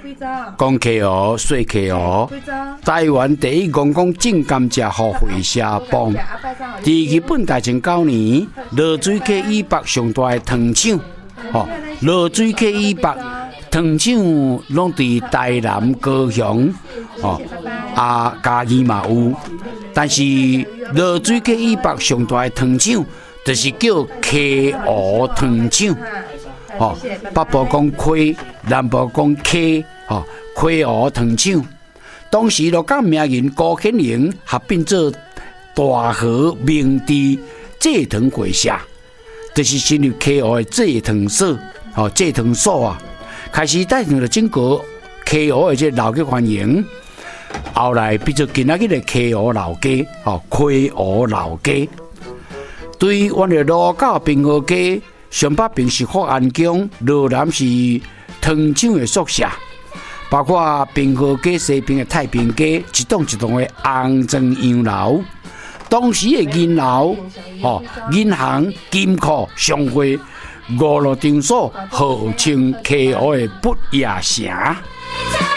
讲溪湖、水溪湖，台湾第一公共种甘蔗互会社帮。在日本大正9年，落水溪以北上大的糖厂，落水溪以北糖厂拢伫台南、高雄，嘉义嘛有，但是落水溪以北上大的糖厂，就是叫溪湖糖厂。北部讲溪，南部讲溪，溪湖糖厂。当时鹿港名人高显荣合并做大和明治制糖会社，就是成立溪湖的制糖所，制糖所啊，开始带动了整个溪湖的这老街繁荣。后来变做今仔日的溪湖老街，溪湖老街。对于阮的路到平和街。上北边是福安宫，落南是糖厂的宿舍，包括平和街西边的太平街，一栋一栋的红砖洋楼。当时的银楼、银行、金库、商会5、6场所，号称溪湖的不夜城。